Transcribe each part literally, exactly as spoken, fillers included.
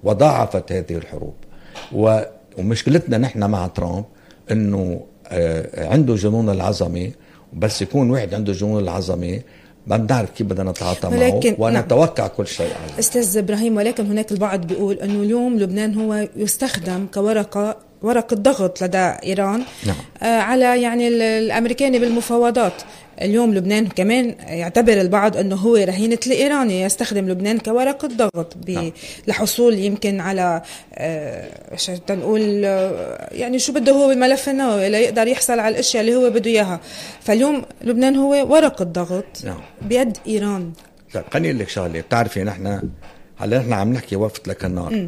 وضاعفت هذه الحروب. ومشكلتنا نحن مع ترامب انه عنده جنون العظمه، بس يكون واحد عنده جنون العظمه ما بنعرف كيف بدنا نتعاطى معه ونتوقع نعم. كل شيء عليه. استاذ ابراهيم، ولكن هناك البعض بيقول انه اليوم لبنان هو يستخدم كورقه ورقه ضغط لدى ايران نعم. آه على يعني الامريكاني بالمفاوضات. اليوم لبنان كمان يعتبر البعض انه هو رهينة الايراني، يستخدم لبنان كورقة ضغط نعم. لحصول يمكن على آه تنقول آه يعني شو بده هو بالملف النووي ليقدر يحصل على الاشياء اللي هو بده اياها. فاليوم لبنان هو ورقة ضغط نعم. بيد ايران. خليني اقول لك شغله، بتعرفي نحن هلا نحن عم نحكي وقفة لك النار.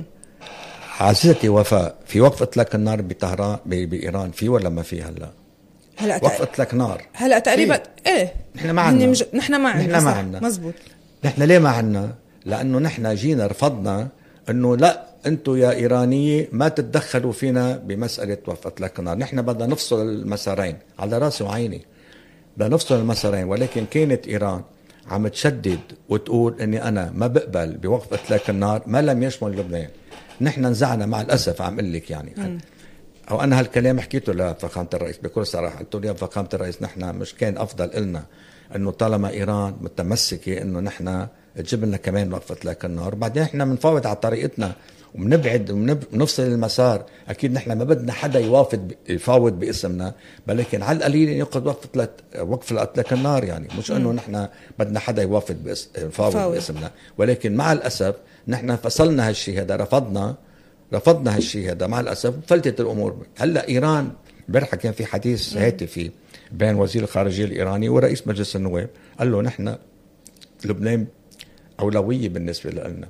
عزيزتي وفاء، في وقفة لك النار بطهران بإيران في ولا ما في هلا؟ هلا وقفت لك نار هلا تقريبا ايه نحن معنا مج... نحن معنا نحن معنا مزبوط. نحن ليه معنا؟ لانه نحن جينا رفضنا انه لا انتم يا ايرانيه ما تتدخلوا فينا بمساله وقفت لك نار. نحن بدنا نفصل المسارين على راسي وعيني، بدنا نفصل المسارين، ولكن كانت ايران عم تشدد وتقول اني انا ما بقبل بوقفه لك النار ما لم يشمل لبنان. نحن نزعنا مع الاسف، عم اقول لك يعني م. أو أنا هالكلام حكيته لفخامة الرئيس بكل صراحة، قلت له يا فخامة الرئيس نحن مش كان أفضل إلنا إنه طالما إيران متمسكة إنه نحن تجيب لنا كمان وقفة لك النار، بعدين إحنا بنفاوض على طريقتنا وبنبعد وبنفصل المسار. أكيد نحن ما بدنا حدا يوافد يفاوض باسمنا، ولكن على القليل يأخذ وقفة لك وقفة لك النار، يعني مش إنه نحن بدنا حدا يوافد باسم يفاوض باسمنا. ولكن مع الأسف نحن فصلنا هالشيء هذا، رفضنا رفضنا هالشيء هذا مع الأسف، فلتت الأمور. هلأ إيران امبارح كان في حديث هاتفي بين وزير الخارجية الإيراني ورئيس مجلس النواب، قال له نحن لبنان أولوية بالنسبة لنا،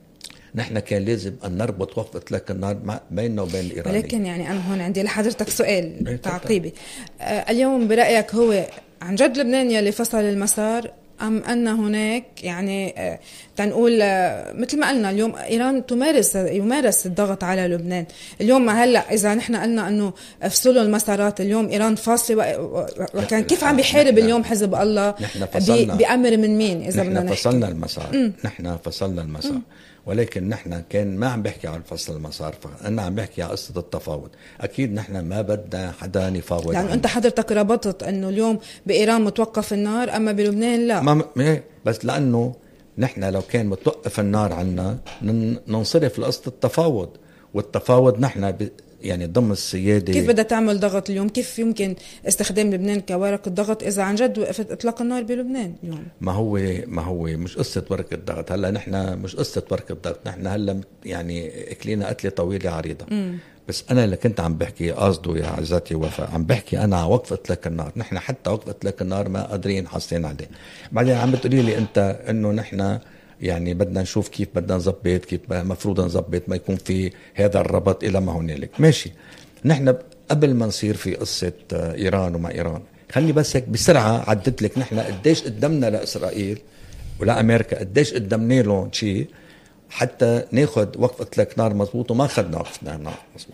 نحن كان لازم أن نربط وقفة لك النار بيننا وبين الإيراني. ولكن يعني أنا هون عندي لحضرتك سؤال تعقيبي. آه اليوم برأيك هو عن جد لبنان يلي فصل المسار، أم أن هناك يعني آه تنقول آه مثل ما قلنا اليوم إيران تمارس يمارس الضغط على لبنان؟ اليوم ما هلأ إذا نحن قلنا أنه افصلوا المسارات، اليوم إيران فاصلة وكان كيف عم بيحارب اليوم حزب الله بأمر من مين؟ إذا بدنا نحن فصلنا المسار م. نحن فصلنا المسار م. ولكن نحن كان ما عم بحكي عن فصل المسار، أنا عم بحكي عن قصة التفاوض. أكيد نحن ما بدنا حدا يفاوض، يعني أنت حضرتك ربطت أنه اليوم بإيران متوقف النار أما بلبنان لا. ما بس لأنه نحن لو كان متوقف النار عنا ننصرف لقصة التفاوض، والتفاوض نحن ب يعني ضمن السيادة. كيف بدها تعمل ضغط اليوم؟ كيف يمكن استخدام لبنان كورقة ضغط إذا عن جد وقفت إطلاق النار بلبنان اليوم؟ ما هو ما هو مش قصة ورقة ضغط. هلا نحن مش قصة ورقة ضغط، نحن هلا يعني أكلينا قتلة طويلة عريضة. م. بس أنا اللي كنت عم بحكي قصده يا عزتي وفاء، عم بحكي أنا وقفة لك النار. نحن حتى وقفة لك النار ما قادرين حاصلين عليه. بعدين عم بتقولي لي أنت إنه نحن يعني بدنا نشوف كيف بدنا نظبط، كيف مفروض نظبط ما يكون في هذا الربط إلى ما هنالك. ماشي، نحن قبل ما نصير في قصة إيران وما إيران، خلي بس هيك بسرعة عدت لك نحن قديش قدمنا لإسرائيل ولا أمريكا، قديش قدمنا لهم شيء حتى ناخد وقفة لك نار مزبوط، وما خدنا وقفة نار مزبوط.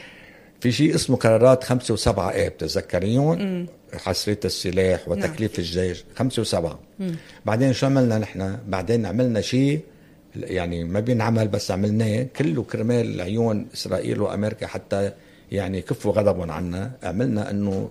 في شيء اسمه قرارات خمسة وسبعة آب تذكريون، حصرية السلاح وتكليف نعم. الجيش خمسة وسبعة. مم. بعدين شو عملنا نحن؟ بعدين عملنا شيء يعني ما بينعمل بس عملناه كله كرمال عيون إسرائيل وأمريكا حتى يعني كفوا غضبهم عنا. عملنا أنه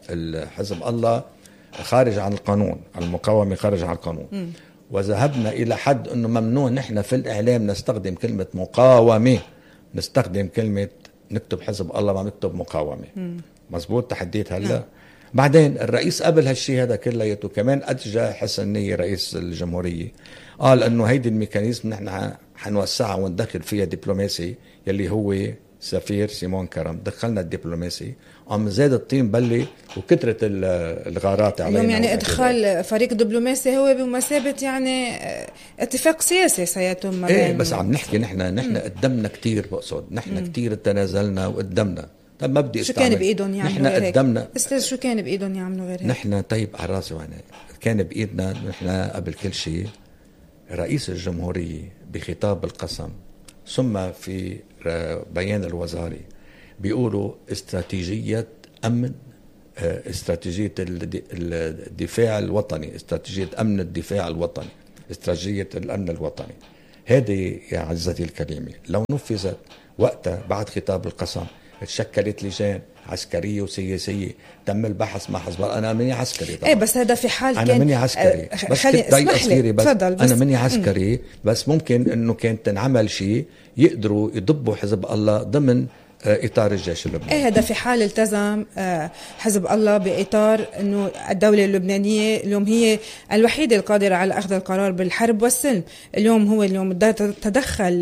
الحزب الله خارج عن القانون، المقاومة خارج عن القانون. مم. وذهبنا إلى حد أنه ممنوع نحن في الإعلام نستخدم كلمة مقاومة، نستخدم كلمة نكتب حزب الله ما نكتب مقاومة. مم. مزبوط تحديت هلا. نعم. بعدين الرئيس قبل هالشي هذا كلياته كمان أتجى حسن نية رئيس الجمهورية، قال أنه هيدي الميكانيزم نحن حنوسعها وندخل فيها دبلوماسي يلي هو سفير سيمون كرم. دخلنا الدبلوماسي، قام زاد الطين بلي وكترة الغارات علينا. اليوم يعني ادخال فريق دبلوماسي هو بمثابة يعني اتفاق سياسي سيتم ما بين. ايه بس عم نحكي نحن نحن قدمنا كتير، بقصد نحن كتير تنازلنا وقدمنا. طب ما بدي شو كان بايدهم يعملوا غير هيك؟ نحن استاذ شو كان بايدهم يعملوا غير هيك؟ نحن طيب على راسي وعيني كان بايدنا نحن قبل كل شيء رئيس الجمهورية بخطاب القسم ثم في بيان الوزاري بيقولوا استراتيجية أمن، استراتيجية الدفاع الوطني، استراتيجية أمن الدفاع الوطني، استراتيجية الأمن الوطني. هذه يا عزتي الكريمة لو نفذت وقتها بعد خطاب القسم تشكلت لجان عسكرية وسياسية تم البحث مع حزب الله. أنا مني عسكري طبعا. ايه بس هذا في حال أنا كان مني عسكري آه بس خلي اسمح لي بس, بس, بس أنا مني عسكري م. بس ممكن إنه كان تنعمل شيء يقدروا يضبوا حزب الله ضمن إطار الجيش اللبناني. إيه هذا في حال التزم حزب الله بإطار إنه الدولة اللبنانية اليوم هي الوحيدة القادرة على أخذ القرار بالحرب والسلم. اليوم هو اليوم تدخل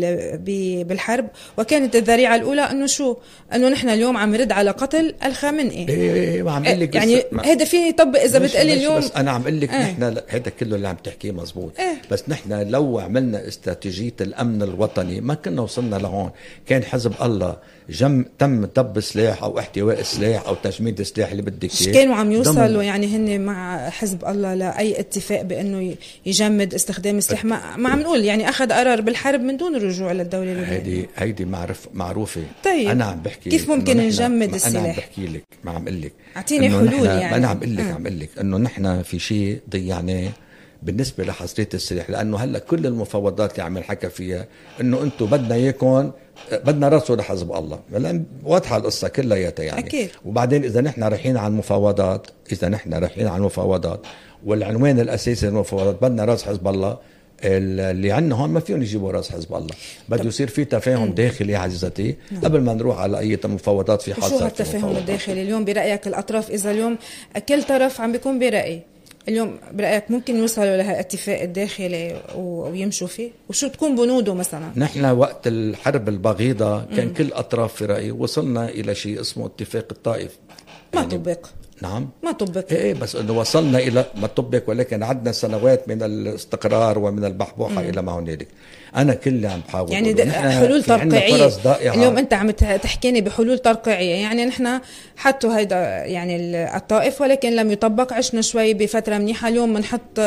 بالحرب وكانت الذريعة الأولى إنه شو إنه نحن اليوم عم نرد على قتل الخامنئي. إيه ما عم لك يعني هذا فيني طب إذا بتقلي اليوم بس أنا عم أقول لك نحن هذا كله اللي عم تحكيه مزبوط. إيه؟ بس نحن لو عملنا استراتيجية الأمن الوطني ما كنا وصلنا لهون. كان حزب الله جم تم طب سلاح او احتواء سلاح او تجميد سلاح اللي بدك اياه. كانوا عم يوصلوا يعني هن مع حزب الله لاي اتفاق بانه يجمد استخدام السلاح. ما, ما عم نقول يعني اخذ قرار بالحرب من دون الرجوع للدوله اللبنانيه. هيدي هيدي معرف معروفه. طيب انا عم بحكي كيف ممكن نجمد السلاح؟ انا عم بحكي لك ما عم اقول لك اعطيني حلول يعني. انا عم اقول لك عم اقول لك انه نحن في شيء ضيعناه بالنسبه لحصريه السلاح. لانه هلا كل المفاوضات اللي عم نحكى فيها انه انتم بدنا اياكم بدنا راسه لحزب الله. لأن واضحة القصة كلياتها يعني. أكيد. وبعدين إذا نحن رايحين على المفاوضات إذا نحن رايحين على المفاوضات والعنوان الأساسي للمفاوضات بدنا راس حزب الله، اللي عندنا هون ما فيهم يجيبوا راس حزب الله. بده يصير في تفاهم داخلي يا عزيزتي قبل ما نروح على أي مفاوضات في حال. شو هالتفاهم الداخلي اليوم برأيك الأطراف إذا اليوم كل طرف عم بيكون برأي اليوم برأيك ممكن يوصلوا لهالاتفاق الداخلي ويمشوا فيه؟ وشو تكون بنوده مثلا؟ نحن وقت الحرب البغيضة كان م. كل أطراف في رأي وصلنا إلى شيء اسمه اتفاق الطائف. ما يعني طبق. نعم ما طبق. ايه بس انه وصلنا الى ما طبق، ولكن عدنا سنوات من الاستقرار ومن البحبوحه الى ما هنالك. انا كل اللي عم بحاول يعني حلول ترقيعيه. اليوم انت عم تحكيني بحلول ترقيعيه، يعني نحن حطوا هيدا يعني الطائف ولكن لم يطبق. عشنا شوي بفتره منيحه، اليوم بنحط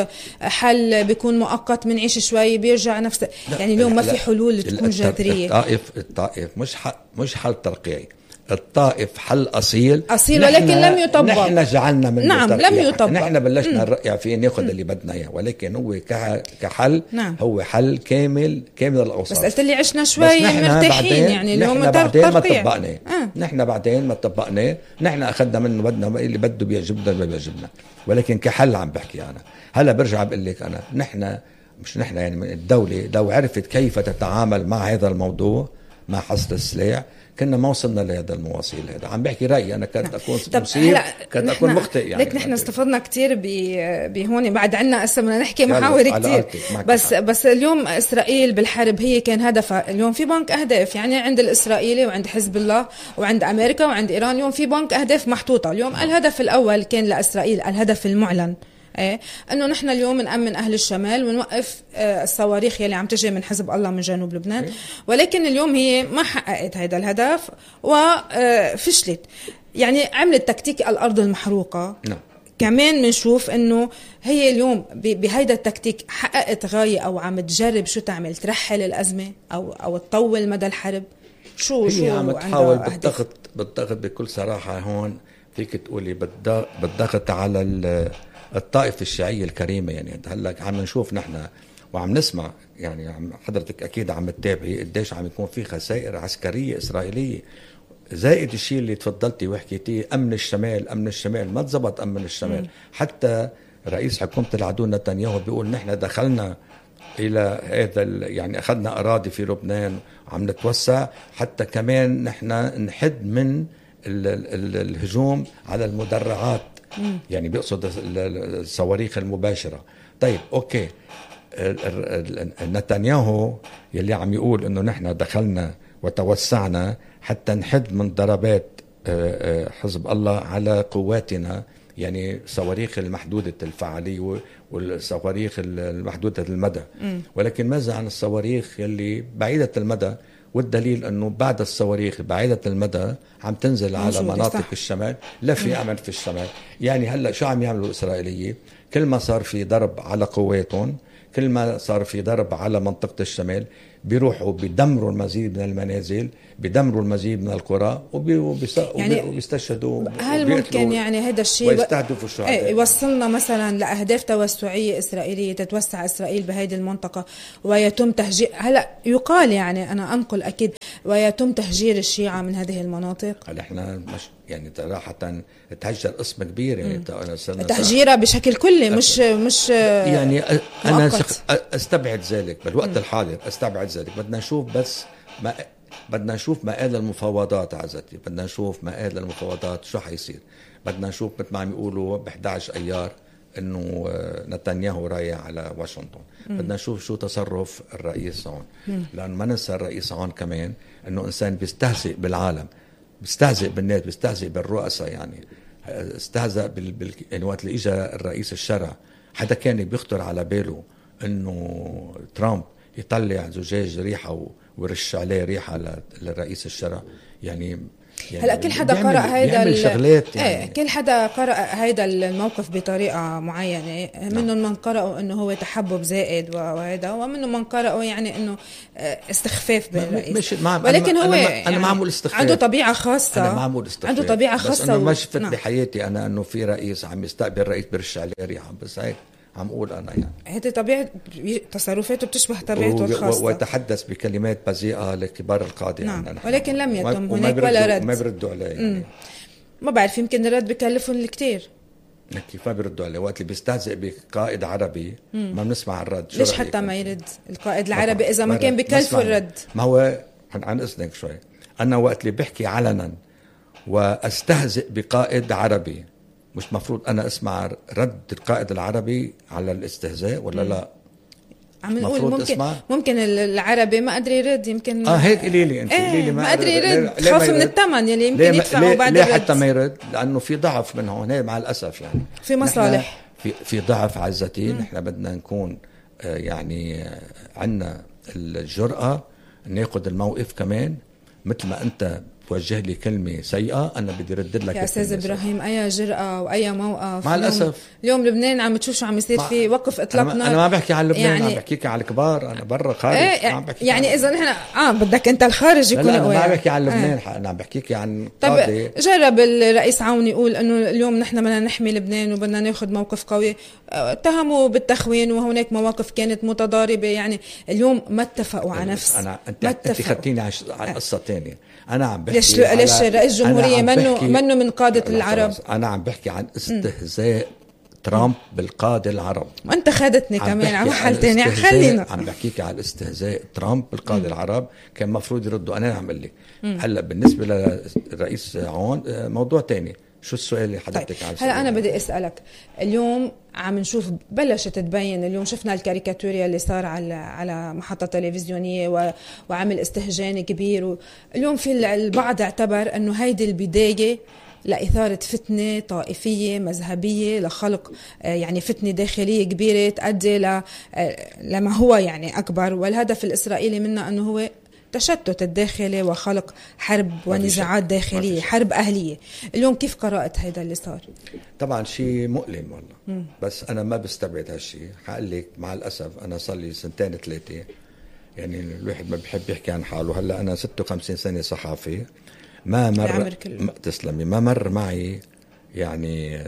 حل بيكون مؤقت، بنعيش شوي بيرجع نفس. يعني اليوم ما في حلول تكون جذريه. الطائف الطائف مش حل مش حل ترقيعي. الطائف حل أصيل أصيل ولكن لم يطبق. نحن جعلنا منه نعم ترقيع. لم يطبق. نحن بلشنا نرقع فيه ناخذ اللي بدنا إياه، ولكن هو كحل نعم. هو حل كامل كامل الأوصاف. بس قلت لي عشنا شوي مرتاحين، يعني اليوم نحن بعدين ما طبقناه. آه. نحن بعدين ما طبقناه. نحن أخذنا منه بدنا اللي بده بيعجبنا ما بيعجبنا، ولكن كحل عم بحكي أنا. هلا برجع بقول لك أنا نحن مش نحن يعني من الدولة لو عرفت كيف تتعامل مع هذا الموضوع مع حصر السلاح كنا ما وصلنا لهذا المواصيل. هذا عم بحكي رأيي أنا، كنت أكون مصيب كنت أكون مخطئ يعني. لك نحن استفدنا كتير بهون بعد عنا أسا بدنا نحكي محاور كتير. بس بس اليوم إسرائيل بالحرب هي كان هدفها. اليوم في بنك أهداف يعني عند الإسرائيلي وعند حزب الله وعند أمريكا وعند إيران. اليوم في بنك أهداف محطوطة. اليوم الهدف الأول كان لإسرائيل الهدف المعلن ايه انه نحن اليوم نأمن اهل الشمال ونوقف آه الصواريخ يلي عم تجي من حزب الله من جنوب لبنان. ولكن اليوم هي ما حققت هذا الهدف وفشلت. يعني عملت تكتيك الارض المحروقه. نعم. كمان بنشوف انه هي اليوم بهيدا التكتيك حققت غاية او عم تجرب شو تعمل، ترحل الازمه او او تطول مدى الحرب. شو هي شو عم تحاول بالضغط بالضغط بكل صراحه. هون فيك تقولي بالضغط على الطائفة الشيعية الكريمة. يعني هلا عم نشوف نحن وعم نسمع، يعني عم حضرتك أكيد عم تتابعي قديش عم يكون في خسائر عسكرية إسرائيلية، زائد الشيء اللي تفضلتي وحكيتيه أمن الشمال. أمن الشمال ما تزبط. أمن الشمال م. حتى رئيس حكومة العدو نتنياهو بيقول نحن دخلنا إلى هذا يعني أخذنا أراضي في لبنان وعم نتوسع، حتى كمان نحن نحد من ال ال الهجوم على المدرعات. يعني بيقصد الصواريخ المباشرة. طيب أوكي، نتنياهو يلي عم يقول إنه نحن دخلنا وتوسعنا حتى نحد من ضربات حزب الله على قواتنا، يعني صواريخ المحدودة الفعالية والصواريخ المحدودة المدى. ولكن ماذا عن الصواريخ يلي بعيدة المدى؟ والدليل أنه بعد الصواريخ بعيدة المدى عم تنزل على مناطق صح. الشمال. لا في أمل في الشمال. يعني هلأ شو عم يعملوا الإسرائيلية؟ كل ما صار في ضرب على قواتهم كل ما صار في ضرب على منطقة الشمال بيروحوا بيدمروا المزيد من المنازل، بيدمروا المزيد من القرى، يعني وبيستشهدوا. هل ممكن يعني هذا الشيء ويستهدفوا الشهداء ايه يوصلنا مثلا لأهداف توسعية إسرائيلية، تتوسع إسرائيل بهذه المنطقة ويتم تهجير؟ هلا يقال يعني أنا أنقل أكيد ويتم تهجير الشيعة من هذه المناطق. هل احنا مش يعني صراحة تهجر قسم كبير يعني تهجيرها بشكل كلي مش مش يعني أنا أستبعد ذلك بالوقت الحاضر، أستبعد ذلك. بدنا نشوف بس ما بدنا نشوف مآل المفاوضات عزتي، بدنا نشوف مآل المفاوضات شو حيصير. بدنا نشوف مثل ما عم يقولوا ب إحدى عشر أيار إنه نتنياهو رايح على واشنطن. بدنا نشوف شو تصرف الرئيس هون، لأن ما ننسى الرئيس هون كمان إنه إنسان بيستهزئ بالعالم، بيستهزئ بالناس، بيستهزئ بالرؤساء. يعني استهزأ بال... بال... يعني وقت اللي إجا الرئيس الشرع حدا كان بيخطر على باله إنه ترامب يطلع زجاج ريحة و... ورش عليه ريحة للرئيس الشرع؟ يعني يعني هلا كل حدا قرأ هيدا الشغلات يعني. ايه كل حدا قرأ هيدا الموقف بطريقة معينة. منهم من قرأوا انه هو تحبب زائد وهذا، ومنهم من قرأوا يعني انه استخفاف بالرئيس. ولكن هو أنا, يعني أنا معمول استخفاف، عنده طبيعة خاصة. أنا معمول استخفاف، عنده طبيعة خاصة. بس أنا ما شفت نعم. بحياتي أنا أنه في رئيس عم يستقبل رئيس برش عليه ريحة، بس هيك عم أقول أنا يعني هذه طبيعة تصرفاته بتشبه طبيعته الخاصة، ويتحدث بكلمات بذيئة لكبار القادة. نعم. يعني ولكن لم يتم هناك ولا رد. ما بيردوا عليه يعني. ما بعرف يمكن الرد بكلفهم الكتير. كيف ما بيردوا عليه؟ وقت اللي بيستهزئ بقائد عربي مم. ما بنسمع الرد. ليش حتى ما يرد القائد العربي إذا ما كان بكلفه الرد؟ ما هو عن إذنك شوي، أنا وقت اللي بحكي علنا واستهزئ بقائد عربي مش مفروض أنا أسمع رد القائد العربي على الاستهزاء ولا مم. لا؟ عم نقول ممكن اسمع. ممكن العربي ما قدر يرد. يمكن اه هيك قولي لي انت. قولي لي ما قدر يرد، خاف من الثمن يلي يمكن يدفعه بعد ليه الرد. حتى ما يرد؟ لانه في ضعف من هون مع الاسف يعني في مصالح، في في ضعف عزتي. نحن بدنا نكون آه يعني آه عندنا الجرأة ناخذ الموقف كمان. مثل ما انت توجه لي كلمة سيئة أنا بدي ردد لك يا أستاذ إبراهيم. أي جرأة وأي موقف مع الأسف. اليوم لبنان عم تشوف شو عم يصير فيه وقف إطلاق نار. أنا ما بحكي عن لبنان يعني عم بحكيك عن الكبار. أنا برا خارج ايه عم بحكي يعني إذا نحن آه بدك أنت الخارج يكون قوي. أنا ما بحكي عن لبنان اه. أنا عم بحكيك عن قاضي. طب جرب الرئيس عون يقول إنه اليوم نحن بدنا نحمي لبنان وبدنا ناخذ موقف قوي. اتهموا بالتخوين وهناك مواقف كانت متضاربة. يعني اليوم ما اتفقوا على نفس. أنا أنت أنت خدتيني على قصة تانية. أنا عم بحكي ليش ليش رئيس الجمهورية منه منه من قادة العرب. أنا عم بحكي عن استهزاء ترامب بالقادة العرب. ما أنت خدتني كمان على محل تاني. خلينا عم بحكيك على الاستهزاء ترامب بالقادة العرب. كان مفروض يردوا. أنا عم أقول لك هلا بالنسبة للرئيس عون موضوع تاني. شو السؤال اللي حضرتك طيب. هلا أنا بدي أسألك اليوم عم نشوف بلشت تبين. اليوم شفنا الكاريكاتوريا اللي صار على على محطة تلفزيونية وعمل استهجان كبير. اليوم في البعض اعتبر أنه هيدي البداية لإثارة فتنة طائفية مذهبية لخلق يعني فتنة داخلية كبيرة تؤدي لما هو يعني أكبر. والهدف الإسرائيلي منه أنه هو تشتت الداخلي وخلق حرب ونزاعات داخلية، حرب أهلية. اليوم كيف قرأت هذا اللي صار؟ طبعا شيء مؤلم والله. مم. بس أنا ما بستبعد هالشيء. حقول لك مع الأسف أنا صار لي سنتين ثلاثة يعني الواحد ما بيحب يحكي عن حاله. هلا أنا ستة وخمسين سنة صحافي. ما مر ما تسلمي ما مر معي يعني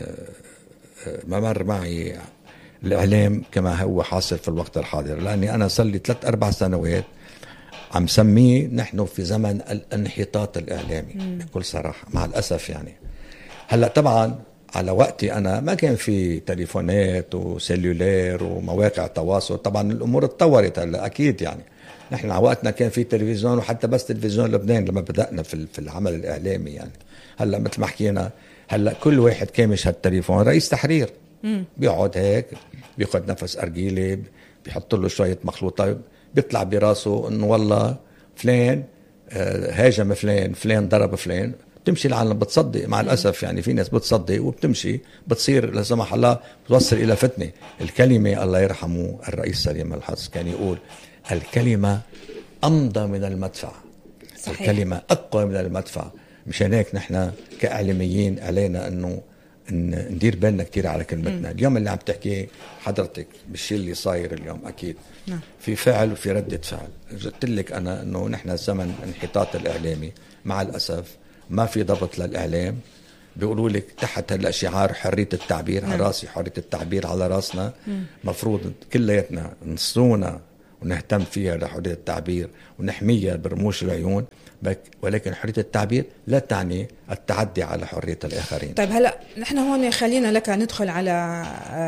ما مر معي الإعلام كما هو حاصل في الوقت الحاضر. لأني أنا صار لي ثلاث أربع سنوات عم سميه نحن في زمن الانحطاط الإعلامي. مم. بكل صراحة مع الأسف يعني. هلأ طبعا على وقتي أنا ما كان في تليفونات وسيلولار ومواقع تواصل. طبعا الأمور اتطورت هلأ أكيد يعني. نحن على وقتنا كان في تلفزيون وحتى بس تلفزيون لبنان لما بدأنا في في العمل الإعلامي يعني. هلأ مثل ما حكينا هلأ كل واحد كامش هالتليفون رئيس تحرير. مم. بيقعد هيك بياخد نفس أرجيلة بيحط له شوية مخلوطات بيطلع براسه انه والله فلان هاجم فلان فلان ضرب فلان. بتمشي العالم بتصدق مع الأسف يعني. في ناس بتصدق وبتمشي بتصير لا سمح الله بتوصل إلى فتنة. الكلمة الله يرحمه الرئيس سليم الحظ كان يقول الكلمة أمضى من المدفع. صحيح. الكلمة أقوى من المدفع. مشان هيك نحن كإعلاميين علينا أنه ندير بالنا كتير على كلمتنا. م. اليوم اللي عم تحكي حضرتك بالشيء اللي صاير اليوم أكيد نعم. في فعل وفي ردة فعل. قلت لك أنا أنه نحن زمن انحطاط الإعلامي مع الأسف، ما في ضبط للإعلام. بيقولوا لك تحت هلا شعار حرية التعبير على راسي، حرية التعبير على راسنا. مفروض كلياتنا نصونا ونهتم فيها لحرية التعبير ونحميها برموش العيون، ولكن حرية التعبير لا تعني التعدي على حرية الآخرين. طيب هلأ نحن هون خلينا لك ندخل على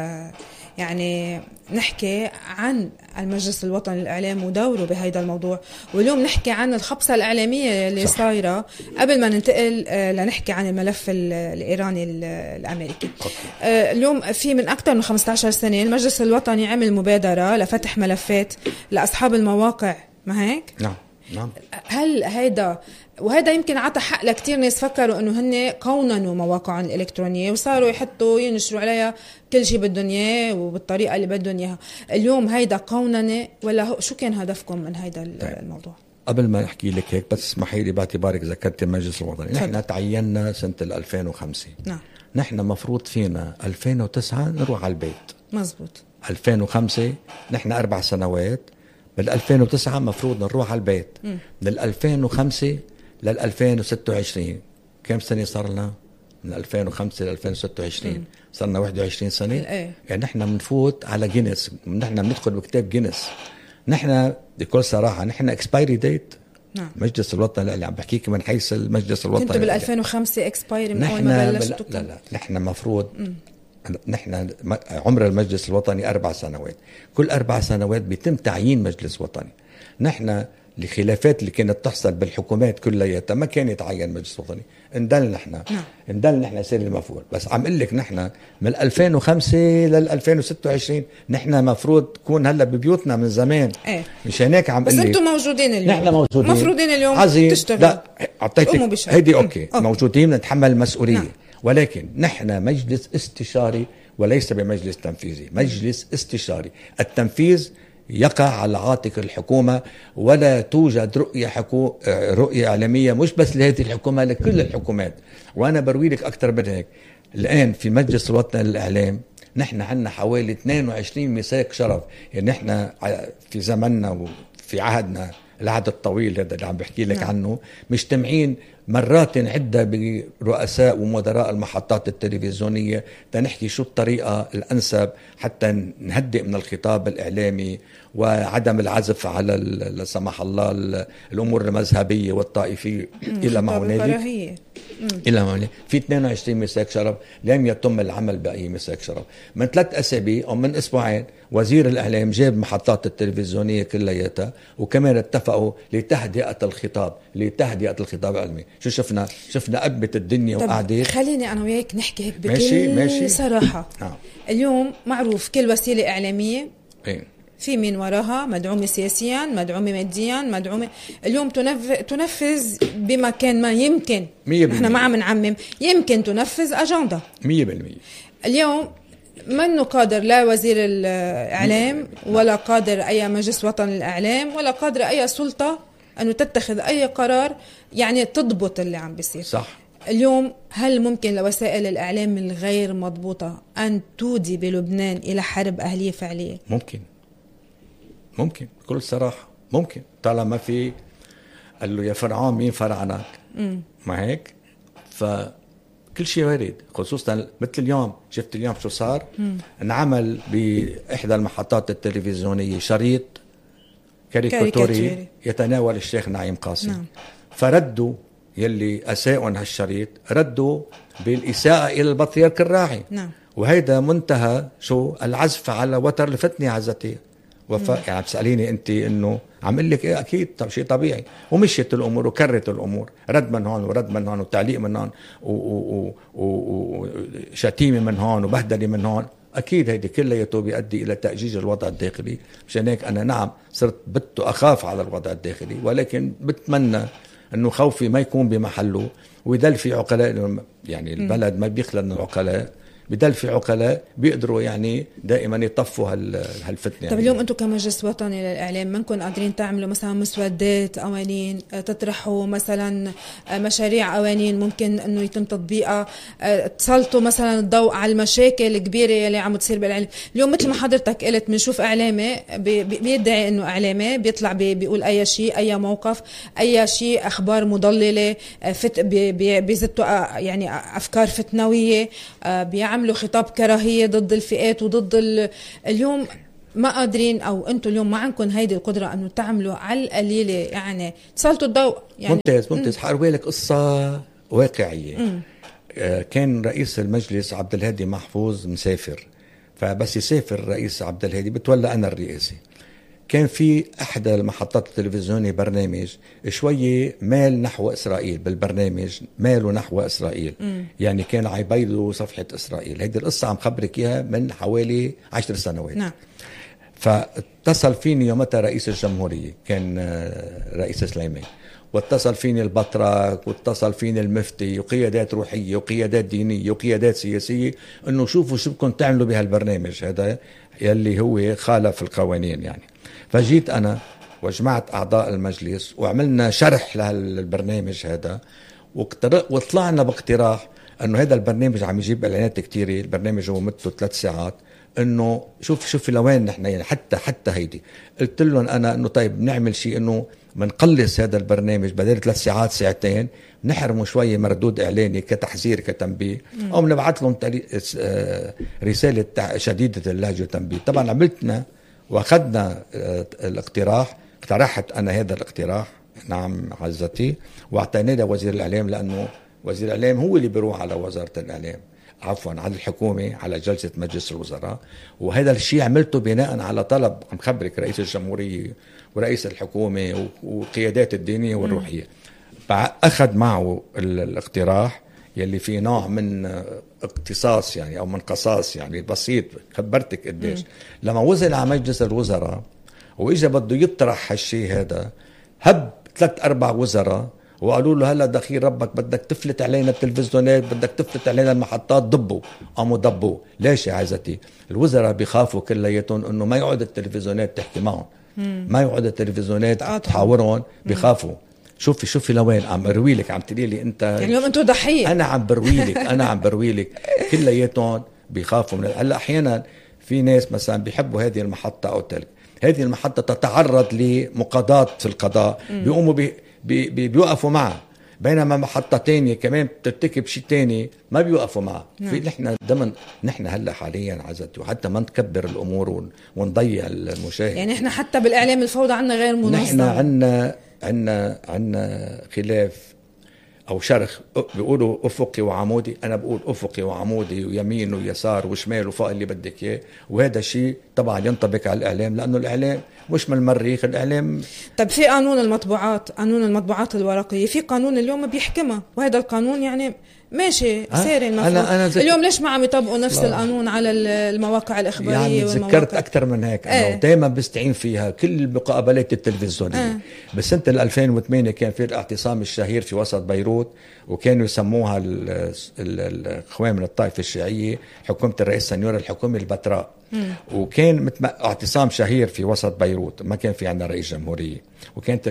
يعني نحكي عن المجلس الوطني للإعلام ودوره بهذا الموضوع، واليوم نحكي عن الخبصة الإعلامية اللي صح. صايرة قبل ما ننتقل لنحكي عن الملف الإيراني الأمريكي. اليوم في من أكثر من خمسة عشر سنة المجلس الوطني عمل مبادرة لفتح ملفات لأصحاب المواقع، ما هيك؟ نعم نعم. هل هيدا وهذا يمكن عطى حق لكتير ناس فكروا انه هن قوننوا مواقعهم الالكترونيه وصاروا يحطوا ينشروا عليها كل شيء بدهم اياه وبالطريقه اللي بدهم اياها. اليوم هيدا قوننه ولا شو كان هدفكم من هيدا الموضوع؟ قبل ما احكي لك هيك بس اسمحي لي باعتبارك ذكرت المجلس الوطني، نحن تعيننا سنه ألفين وخمسة. نعم. نحن مفروض فينا ألفين وتسعة نروح على البيت. مزبوط. ألفين وخمسة نحن اربع سنوات، بال ألفين وتسعة مفروض نروح على البيت. م. من ألفين وخمسة لل ألفين وستة وعشرين كم سنة صار لنا؟ من ألفين وخمسة ل ألفين وستة وعشرين صرنا واحد وعشرين سنة. ايه. يعني نحن بنفوت على جينيس، نحن بندخل بكتاب جينيس. نحن بكل صراحة نحن اكسبايري ديت. نعم. مجلس الوطني اللي عم بحكيك من حيث المجلس الوطني كنتوا بال ألفين وخمسة اكسبايري من اول ما بلشتوا؟ لا لا نحن مفروض م. نحن عمر المجلس الوطني أربع سنوات، كل أربع سنوات بيتم تعيين مجلس وطني. نحن الخلافات اللي كانت تحصل بالحكومات كلها ما كان يتعين مجلس وطني، اندل نحن نعم. اندل نحن سير المفروض. بس عم اقول لك نحن من ألفين وخمسة لل ألفين وستة وعشرين نحن مفروض تكون هلا ببيوتنا من زمان. ايه. مش هناك عم بس انتم موجودين اليوم، نحن موجودين مفروضين اليوم تشتغلوا. لا اعطيتك هيدي اوكي. أوكي موجودين نتحمل المسؤوليه. نعم. ولكن نحن مجلس استشاري وليس بمجلس تنفيذي، مجلس استشاري. التنفيذ يقع على عاتق الحكومة، ولا توجد رؤية حكو... رؤية إعلامية مش بس لهذه الحكومة، لكل الحكومات. وأنا بروي لك أكتر من هيك. الآن في مجلس الوطني للإعلام نحن عنا حوالي اثنين وعشرين ميثاق شرف. يعني نحن في زمننا وفي عهدنا العهد الطويل هذا اللي عم بحكي لك عنه مجتمعين مرات عدة برؤساء ومدراء المحطات التلفزيونية تنحكي شو الطريقة الأنسب حتى نهدئ من الخطاب الإعلامي وعدم العزف على لا سمح الله الأمور المذهبية والطائفية إلى ما هنالك. إلى ما هنالك في اثنين وعشرين ميثاق شرف لم يتم العمل بأي ميثاق شرف. من ثلاث أسابيع أو من أسبوعين وزير الإعلام جاب محطات التلفزيونية كلياتها وكمان اتفقوا لتهدئة الخطاب لتهدئة الخطاب العلمي. شو شفنا؟ شفنا أدمة الدنيا وقاعدين. خليني أنا وياك نحكي هيك بكل ماشي ماشي. صراحة. آه. اليوم معروف كل وسيلة إعلامية إيه؟ في من وراها مدعومة سياسيا، مدعومة ماديا، مدعومة اليوم تنفذ, تنفذ بما كان ما يمكن. احنا ما عم نعمم، يمكن تنفذ أجندة مية بالمية. اليوم منه قادر لا وزير الإعلام ولا قادر أي مجلس وطني للإعلام ولا قادر أي سلطة أنه تتخذ أي قرار يعني تضبط اللي عم بيصير. صح. اليوم هل ممكن لوسائل الإعلام الغير مضبوطة أن تودي بلبنان إلى حرب أهلية فعلية؟ ممكن ممكن بكل صراحة ممكن. طالما في قال له يا فرعون مين فرعنك؟ ما هيك؟ فكل شيء وارد، خصوصا مثل اليوم. شفت اليوم شو صار؟ مم. انعمل بإحدى المحطات التلفزيونية شريط كاريكاتوري يتناول الشيخ نعيم قاسم. نعم. فردوا يلي أساءوا هالشريط ردوا بالإساءة إلى البطريرك الراعي. نعم. وهيدا منتهى شو العزف على وتر الفتنة عزتي وفاء. يعني بسأليني أنت إنه عم أقول لك إيه أكيد طب شيء طبيعي. ومشيت الأمور وكرت الأمور، رد من هون ورد من هون وتعليق من هون وشتيمة من هون وبهدلة من هون. أكيد هيدي كلها بيؤدي إلى تأجيج الوضع الداخلي. مشان هيك أنا نعم صرت بت أخاف على الوضع الداخلي، ولكن بتمنى إنه خوفي ما يكون بمحله ويدل في عقلاء. يعني البلد ما بيخلى من العقلاء بدل في عقلاء بيقدروا يعني دائما يطفوا هالفتنة. طب يعني اليوم أنتم كمجلس وطني للإعلام منكم قادرين تعملوا مثلا مسودات قوانين، تطرحوا مثلا مشاريع قوانين ممكن أنه يتم تطبيقها، تسلطوا مثلا الضوء على المشاكل الكبيرة اللي عم تصير بالإعلام؟ اليوم مثل ما حضرتك قلت بنشوف إعلامي بيدعي أنه إعلامي بيطلع بيقول أي شيء، أي موقف، أي شيء، أخبار مضللة، فت بيزتوا يعني أفكار فتنوية، بيعملوا خطاب كراهية ضد الفئات وضد ال... اليوم ما قادرين، أو أنتوا اليوم ما عندكم هيدي القدرة أنه تعملوا على القليلة يعني تسلطوا الضوء يعني. ممتاز ممتاز. حأروي لك قصة واقعية. م. كان رئيس المجلس عبد الهادي محفوظ مسافر، فبس يسافر رئيس عبد الهادي بتولى أنا الرئاسة. كان في أحدى المحطات التلفزيونية برنامج شوية مال نحو إسرائيل، بالبرنامج ماله نحو إسرائيل. م. يعني كان عيبيضوا صفحة إسرائيل. هيدي القصة عم خبرك إياها من حوالي عشر سنوات. نعم. فاتصل فيني يومتها رئيس الجمهورية، كان رئيس سليمان، واتصل فيني البطرك، واتصل فيني المفتي، وقيادات روحية وقيادات دينية وقيادات سياسية، انه شوفوا شو بدكم تعملوا بهالبرنامج هذا يلي هو خالف القوانين يعني. فجيت انا وجمعت اعضاء المجلس وعملنا شرح لهالبرنامج هذا، وطلعنا باقتراح انه هذا البرنامج عم يجيب اعلانات كتيرة، البرنامج هو مدته ثلاث ساعات، انه شوف شوف لوين نحن يعني حتى حتى هيدي. قلت لهم انا انه طيب نعمل شيء انه منقلص هذا البرنامج بدل ثلاث ساعات ساعتين، نحرمه شويه مردود اعلاني كتحذير كتنبيه، او بنبعث لهم رساله شديده اللهجه وتنبيه. طبعا عملتنا واخذنا الاقتراح، اقترحت انا هذا الاقتراح نعم عزتي، واعطيناه لوزير الاعلام، لانه وزير الاعلام هو اللي بيروح على وزاره الاعلام، عفوا على الحكومة، على جلسة مجلس الوزراء. وهذا الشيء عملته بناء على طلب عم خبرك رئيس الجمهورية ورئيس الحكومة وقيادات الدينية والروحية. أخذ معه الاقتراح يلي فيه نوع من اقتصاص يعني أو من قصاص يعني بسيط، خبرتك قديش. م. لما وصل على مجلس الوزراء وإجا بده يطرح هالشيء هذا، هب ثلاث أربع وزراء وقالوا له هلا دخيل ربك بدك تفلت علينا التلفزيونات، بدك تفلت علينا المحطات، ضبوا. قاموا ضبوا. ليش يا عزتي؟ الوزراء بيخافوا كلياتهم انه ما يقعد التلفزيونات تحكي معهم، ما يقعد التلفزيونات تحاورهم، بيخافوا. شوفي شوفي لوين عم بروي لك، عم تقولي لي انت يعني اليوم انتم ضحيه. انا عم بروي لك انا عم بروي لك كلياتهم بيخافوا من هلا. احيانا في ناس مثلا بيحبوا هذه المحطه او تلك، هذه المحطه تتعرض لمقاضاه في القضاء، بيقوموا بي بي بي بيوقفوا معه، بينما محطة تانية كمان بترتكب شيء تاني ما بيوقفوا معه. في نحن ضمن نحن هلا حاليا عزتي، وحتى ما نكبر الامور ونضيع المشاهد. يعني احنا حتى بالاعلام الفوضى عنا غير منظم. نحن عنا عنا عنا خلاف او شرخ، بيقولوا افقي وعمودي، انا بقول افقي وعمودي ويمين ويسار وشمال وفوق اللي بدك اياه. وهذا الشيء طبعا ينطبق على الاعلام، لانه الاعلام مش من المريخ، الاعلام. طب في قانون المطبوعات، قانون المطبوعات الورقيه، في قانون اليوم بيحكمها، وهذا القانون يعني ماشي ساري المفروض. أنا أنا اليوم ليش ما عم يطبقوا نفس لا. القانون على المواقع الإخبارية؟ يعني ذكرت أكثر من هيك. أنا دائما بستعين فيها كل المقابلات التلفزيونية. اه. بسنة ألفين وثمانية كان في الاعتصام الشهير في وسط بيروت، وكانوا يسموها الإخوان من الطائفة الشيعية حكومة الرئيس سنيور الحكومة البتراء. مم. وكان اعتصام شهير في وسط بيروت، ما كان في عندنا رئيس جمهورية، وكانت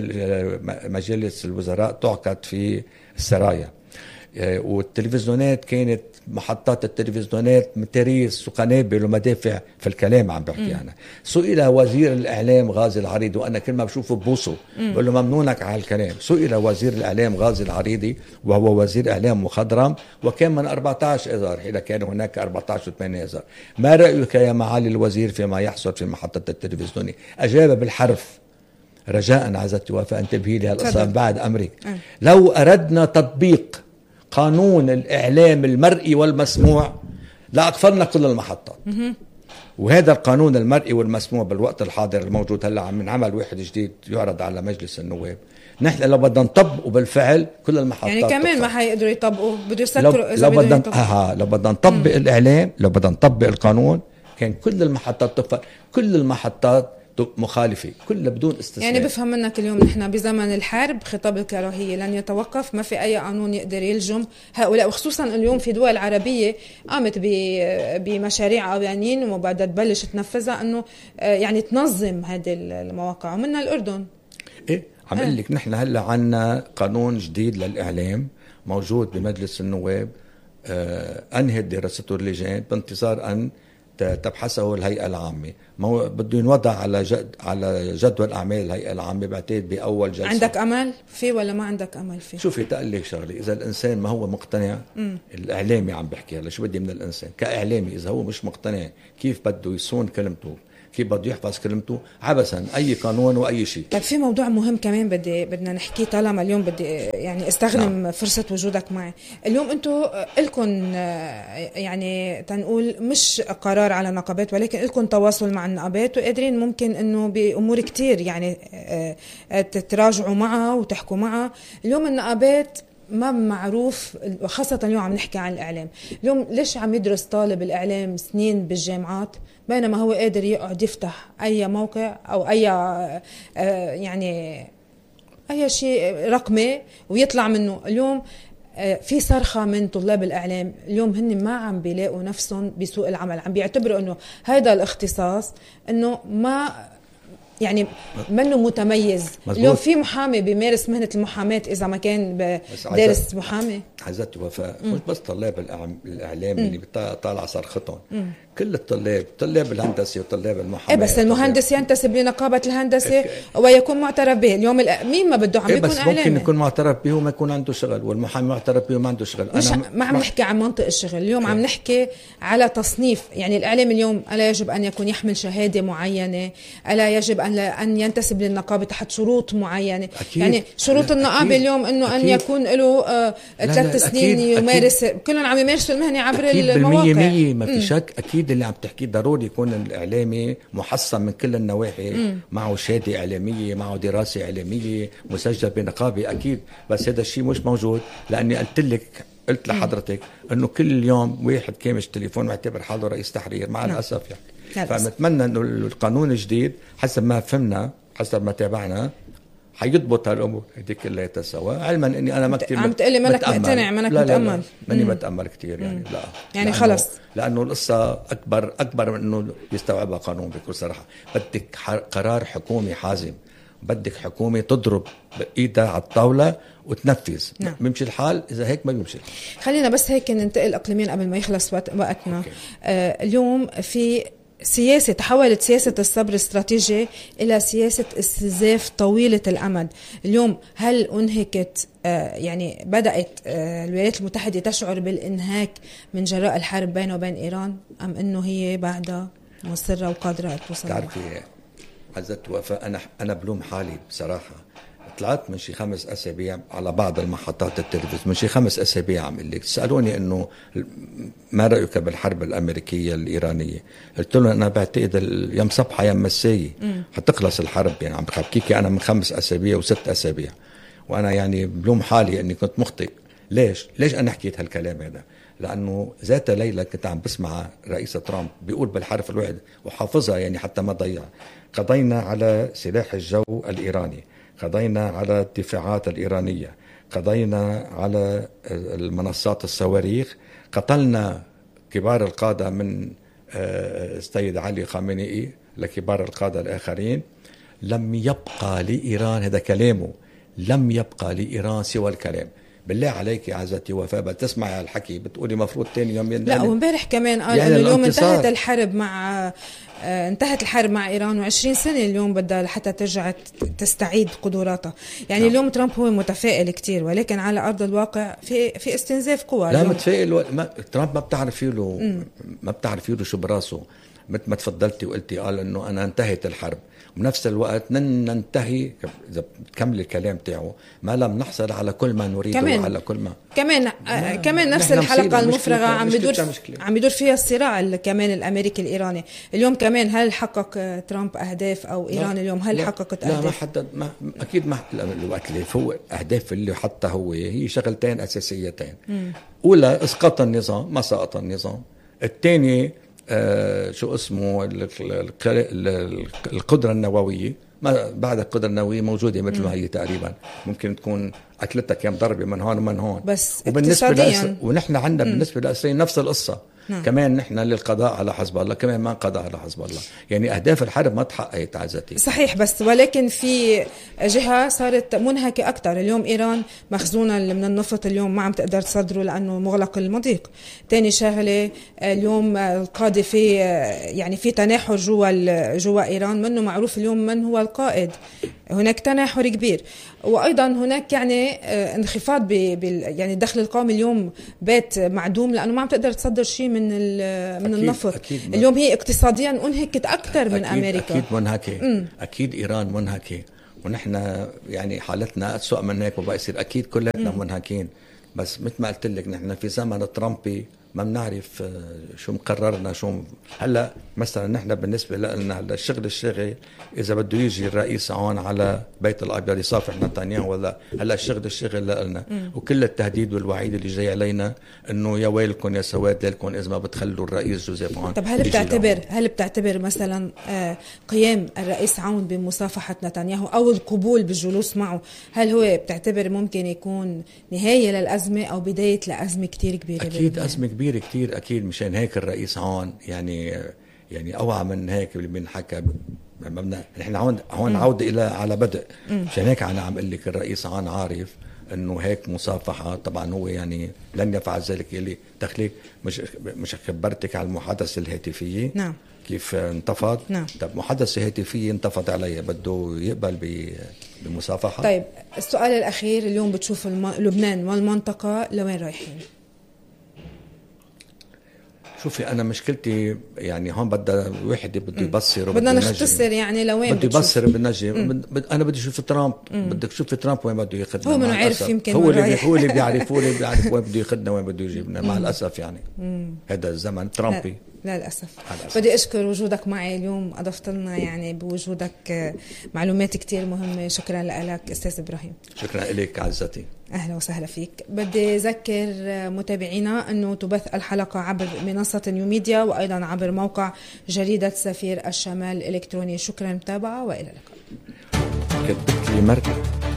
مجلس الوزراء تعقد في السرايا، والتلفزيونات كانت محطات التلفزيونات متاريس وقنابل ومدافع في الكلام عم بحكي أنا. سئل وزير الإعلام غازي العريضي، وأنا كل ما بشوفه ببوسه بقول له ممنونك على الكلام. سئل وزير الإعلام غازي العريضي وهو وزير إعلام مخضرم، وكان من أربعة عشر إذار، إذا كان هناك أربعة عشر وثمانية إذار. ما رأيك يا معالي الوزير فيما يحصل في محطة التلفزيونية؟ أجاب بالحرف. رجاء عزتي وفاء انتبهي لي هالقصة بعد أمرك. أه. لو أردنا تطبيق قانون الإعلام المرئي والمسموع لأقفلنا كل المحطات. وهذا القانون المرئي والمسموع بالوقت الحاضر الموجود هلا عم نعمل واحد جديد يعرض على مجلس النواب. نحن لو بدنا نطبقه بالفعل كل المحطات يعني كمان تطبق. ما حيقدروا يطبقوا، بده يسكروا إذا لو بدنا اه لو بدنا نطبق الإعلام، لو بدنا نطبق القانون كان كل المحطات تقفل. كل المحطات مخالفة كلها بدون استثناء. يعني بفهم منك اليوم نحن بزمن الحرب خطاب الكراهية لن يتوقف، ما في أي قانون يقدر يلجم هؤلاء، وخصوصا اليوم في دول عربية قامت بمشاريع قوانين وبعدها تبلش تنفذها أنه يعني تنظم هذه المواقع، ومنها الأردن. إيه عم أقول لك نحن هلا عنا قانون جديد للإعلام موجود بمجلس النواب، آه أنهت دراسته اللجان بانتظار أن تبحثه الهيئة العامة. ما بده ينوضع على جد على جدول أعمال الهيئة العامة بعتقد بأول جلسة. عندك أمل فيه ولا ما عندك أمل فيه؟ شوفي تقلك شغلي، إذا الإنسان ما هو مقتنع م. الإعلامي عم بحكي هلا شو بدي من الإنسان كإعلامي، إذا هو مش مقتنع كيف بده يصون كلمته، كيف بده يحفظ كلمته، عبثا أي قانون وأي شيء. طيب في موضوع مهم كمان بدي بدنا نحكيه طالما اليوم بدي يعني استخدم نعم. فرصة وجودك معي اليوم. أنتوا إلكن يعني تنقول مش قرار على نقابات ولكن إلكن تواصل مع النقابات وقادرين ممكن إنه بأمور كتير يعني تتراجعوا معها وتحكوا معها. اليوم النقابات ما معروف، خاصة اليوم عم نحكي عن الإعلام. اليوم ليش عم يدرس طالب الإعلام سنين بالجامعات بينما هو قادر يقعد يفتح أي موقع أو أي يعني أي شيء رقمي ويطلع منه؟ اليوم في صرخة من طلاب الإعلام اليوم هن ما عم بيلاقوا نفسهم بسوق العمل، عم بيعتبروا أنه هذا الاختصاص أنه ما يعني منه متميز. مزبوط. اليوم في محامي بيمارس مهنة المحاماة إذا ما كان دارس محامي. عزت وفاء مش بس طلاب الإعلام اللي بيطالع صرختهم، كل الطلاب، طلاب الهندسة وطلاب المحاماة. إيه بس المهندس ينتسب لنقابة الهندسة ويكون معترف به. اليوم مين ما بده عم إيه بيكون بس إعلامي. ممكن يكون معترف به وما يكون عنده شغل، والمحامي معترف به وما عنده شغل. مش أنا ما عم نحكي عن منطق الشغل اليوم. عم نحكي على تصنيف. يعني الإعلام اليوم ألا يجب أن يكون يحمل شهادة معينة، ألا يجب أن أن ينتسب للنقابة تحت شروط معينة. أكيد. يعني شروط النقابة اليوم إنه أن يكون له آه ثلاث سنين يمارس، كلهم عم يمارسوا المهنة عبر المواقع. مية ما في شك. أكيد اللي عم تحكيه ضروري يكون الإعلامي محصن من كل النواحي، مم. معه شهادة إعلامية، معه دراسة إعلامية، مسجل بنقابة أكيد. بس هذا الشيء مش موجود، لأني قلت لك قلت لحضرتك إنه كل يوم واحد كامش تليفون معتبر حاله رئيس تحرير مع نعم. الأسف يعني. فنتمنى إنه القانون الجديد حسب ما فهمنا حسب ما تابعنا حيضبط هالامور هذيك كلها سوا، علما اني انا ما كثير عم تقلي منك مقتنع منك متامل. ماني بتامل كثير يعني. مم. لا يعني لأنه خلص لانه القصه اكبر اكبر من انه يستوعبها قانون. بكل صراحه بدك قرار حكومي حازم، بدك حكومه تضرب بايدها على الطاوله وتنفذ. نعم. بيمشي الحال، اذا هيك ما بيمشي. خلينا بس هيك ننتقل اقليميا قبل ما يخلص وقتنا. آه اليوم في سياسة تحولت سياسة الصبر الاستراتيجي إلى سياسة استنزاف طويلة الأمد. اليوم هل أنهكت آه يعني بدأت آه الولايات المتحدة تشعر بالإنهاك من جراء الحرب بينه وبين إيران، أم أنه هي بعدها مصرة وقادرة توصل؟ تعرفي عزت وفاء، أنا أنا بلوم حالي بصراحة. طلعت من شي خمس أسابيع على بعض المحطات التلفزيون، من شي خمس أسابيع عم قلت سألوني إنه ما رأيك بالحرب الأمريكية الإيرانية؟ قلت لهم أنا بعتقد يوم صبحة يوم مساية حتخلص الحرب. يعني عم بحكيكي أنا من خمس أسابيع وست أسابيع، وأنا يعني بلوم حالي إني كنت مخطئ. ليش؟ ليش أنا حكيت هالكلام هذا؟ لأنه ذات ليلة كنت عم بسمع رئيس ترامب بيقول بالحرف الواحد وحافظها يعني حتى ما ضيع: قضينا على سلاح الجو الإيراني، قضينا على الدفاعات الإيرانية، قضينا على المنصات الصواريخ، قتلنا كبار القادة من السيد علي خامنئي لكبار القادة الآخرين. لم يبقى لإيران، هذا كلامه، لم يبقى لإيران سوى الكلام. بالله عليك يا عزتي وفاء بتسمعي هالحكي بتقولي مفروض تاني يوم ينقل. لا ومبارح كمان قال يعني انه اليوم انتهت الحرب مع آه انتهت الحرب مع ايران وعشرين سنة اليوم بدها لحتى ترجع تستعيد قدراتها. يعني نعم. اليوم ترامب هو متفائل كتير، ولكن على ارض الواقع في في استنزاف قوى. لا متفائل و... ما... ترامب ما بتعرفي له م. ما بتعرفي له شو براسه. مثل ما تفضلتي وقلتي قال انه انا انتهت الحرب، وبنفس الوقت ننتهي اذا بتكمل الكلام تاعه ما لم نحصل على كل ما نريده كمان وعلى كل ما كمان آه كمان نفس الحلقه المفرغه عم بدور عم بدور فيها الصراع كمان الامريكي الايراني. اليوم كمان هل حقق ترامب اهداف او ايران اليوم هل لا حققت اهداف؟ لا ما حدد ما اكيد ما الوقت اللي فوق اهداف اللي حتى هو هي شغلتين اساسيتين. م. اولى اسقاط النظام، ما سقط النظام. الثاني آه شو اسمه القدرة النووية، ما بعد القدرة النووية موجودة مثل ما هي تقريبا، ممكن تكون أكلتها كم ضربة من هون ومن هون. بس وبالنسبة لأسر... ونحن عندنا بالنسبة للأسرين نفس القصة. نعم. كمان نحن للقضاء على حزب الله، كمان ما قضاء على حزب الله، يعني أهداف الحرب ما تحققت عزتي. صحيح، بس ولكن في جهة صارت منهكة أكتر. اليوم إيران مخزونة من النفط اليوم ما عم تقدر تصدره لأنه مغلق المضيق. تاني شغلة اليوم القادة في يعني في تناحر جوا جوا إيران، منه معروف اليوم من هو القائد، هناك تناحر كبير. وأيضا هناك يعني انخفاض بال يعني الدخل القومي اليوم بات معدوم لأنه ما عم تقدر تصدر شيء من من أكيد النفط. أكيد اليوم هي اقتصاديا انهكت أكثر من أكيد أمريكا. أكيد منهكة. م. أكيد إيران منهكة، ونحن يعني حالتنا أسوأ من هيك وبقى يصير أكيد كلنا منهكين. بس مثل ما قلت لك نحن في زمن ترامبي ما بنعرف شو مقررنا شو. هلا مثلا نحن بالنسبه لنا هلا الشغل الشغل اذا بده يجي الرئيس عون على بيت الابيض يصافح نتنياهو ولا هلا الشغل الشغل لنا، وكل التهديد والوعيد اللي جاي علينا انه يا ويلكم يا سواد لكم اذا ما بتخلوا الرئيس جوزيف عون. طب هل بتعتبر هل بتعتبر مثلا قيام الرئيس عون بمصافحه نتنياهو او القبول بالجلوس معه، هل هو بتعتبر ممكن يكون نهايه للازمه او بدايه لازمه كتير كبيره؟ اكيد ازمه كبيره كتير اكيد. مشان هيك الرئيس عون يعني يعني اوعى من هيك اللي بنحكى. نحن هون هون عوده الى على بدء. مشان هيك انا عم اقول لك الرئيس عون عارف انه هيك مصافحه. طبعا هو يعني لن يفعل ذلك. اللي تخليك مش مش خبرتك على المحادثه الهاتفيه. نعم. كيف انتفض. نعم. طب محادثه هاتفيه انتفض عليها، بده يقبل بمصافحه. طيب السؤال الاخير، اليوم بتشوف الم... لبنان والمنطقه لوين رايحين؟ شوفي أنا مشكلتي يعني هون بدأ واحد بده يبصر بدنا نختصر يعني لوين بده يبصر بنجي. بد... أنا بدي أشوف ترامب. بدك تشوف ترامب وين بده ياخذنا. هو منو عارف يمكن هو اللي هو اللي بيعرف هو اللي بيعرف وين بده ياخذنا وين بده يجيبنا. مع الأسف يعني مم. هذا الزمن ترامبي. لا للأسف. بدي أشكر وجودك معي اليوم، أضفت لنا يعني بوجودك معلومات كتير مهمة. شكرا لك أستاذ إبراهيم. شكرا لك عزتي. أهلا وسهلا فيك. بدي أذكر متابعينا أنه تبث الحلقة عبر منصة نيو ميديا وأيضا عبر موقع جريدة سفير الشمال الإلكتروني. شكرا متابعة وإلى اللقاء. كتبت لي مركب